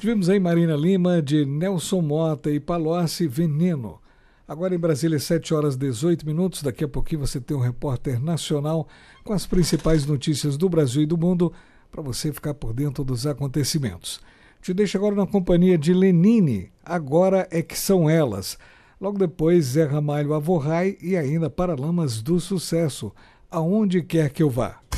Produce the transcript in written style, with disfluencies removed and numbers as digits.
Tivemos aí Marina Lima, de Nelson Mota e Palocci, Veneno. Agora em Brasília, 7h18. Daqui a pouquinho você tem um repórter nacional com as principais notícias do Brasil e do mundo para você ficar por dentro dos acontecimentos. Te deixo agora na companhia de Lenine, Agora é que são elas. Logo depois, Zé Ramalho, Avorrai e ainda Paralamas do Sucesso, Aonde Quer Que Eu Vá.